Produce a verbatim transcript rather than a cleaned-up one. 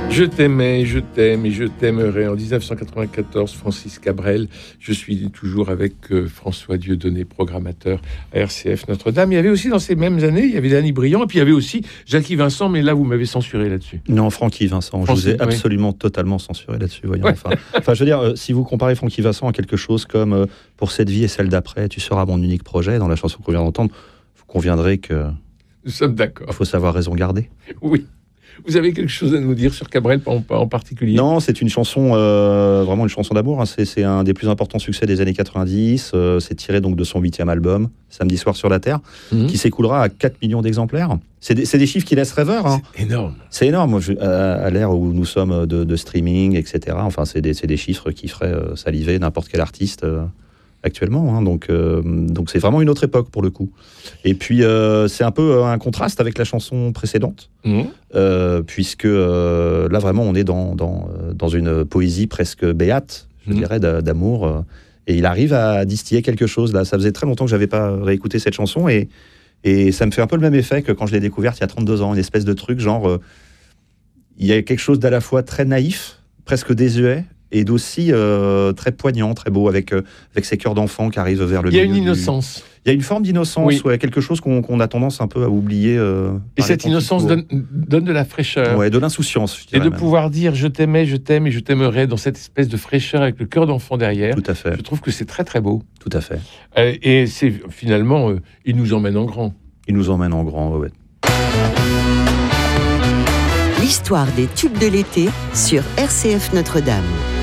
Je t'aimais, je t'aime et je t'aimerai. En dix-neuf cent quatre-vingt-quatorze, Francis Cabrel. Je suis toujours avec euh, François Dieudonné, programmateur à R C F Notre-Dame. Il y avait aussi dans ces mêmes années, il y avait Danny Briand et puis il y avait aussi Jackie Vincent, mais là vous m'avez censuré là-dessus. Non, Francky Vincent, Francis, je vous ai oui. absolument totalement censuré là-dessus. Voyons. Ouais. Enfin, enfin, je veux dire, euh, si vous comparez Francky Vincent à quelque chose comme euh, pour cette vie et celle d'après, tu seras mon unique projet, dans la chanson qu'on vient d'entendre, vous conviendrez que Nous sommes d'accord. il faut savoir raison garder. Oui. Vous avez quelque chose à nous dire sur Cabrel en, en particulier? Non, c'est une chanson, euh, vraiment une chanson d'amour. Hein. C'est, c'est un des plus importants succès des années quatre-vingt-dix. Euh, c'est tiré donc de son huitième album, Samedi soir sur la Terre, Mmh. qui s'écoulera à quatre millions d'exemplaires. C'est des, c'est des chiffres qui laissent rêveur. Hein. C'est énorme. C'est énorme, je, à, à l'ère où nous sommes de, de streaming, et cetera. Enfin, c'est des, c'est des chiffres qui feraient euh, saliver n'importe quel artiste euh, actuellement. Hein. Donc, euh, donc c'est vraiment une autre époque pour le coup. Et puis, euh, c'est un peu un contraste avec la chanson précédente, Mmh. euh, puisque euh, là, vraiment, on est dans, dans, dans une poésie presque béate, je Mmh. dirais, d'a- d'amour. euh, et il arrive à distiller quelque chose. Là, ça faisait très longtemps que j'avais pas réécouté cette chanson et Et ça me fait un peu le même effet que quand je l'ai découverte il y a trente-deux ans, une espèce de truc genre, euh, il y a quelque chose d'à la fois très naïf, presque désuet, et d'aussi euh, très poignant, très beau, avec, euh, avec ces cœurs d'enfants qui arrivent vers le Il y a milieu une du- innocence. Il y a une forme d'innocence, Oui. ouais, quelque chose qu'on, qu'on a tendance un peu à oublier. euh, Et par cette les temps qui innocence courent. donne, donne de la fraîcheur. Ouais, de l'insouciance, je Et dirais de même. pouvoir dire je t'aimais, je t'aime et je t'aimerai dans cette espèce de fraîcheur avec le cœur d'enfant derrière. Tout à fait, Je trouve que c'est très très beau. tout à fait. Euh, et c'est finalement, euh, il nous emmène en grand. Il nous emmène en grand, ouais. L'histoire des tubes de l'été sur R C F Notre-Dame.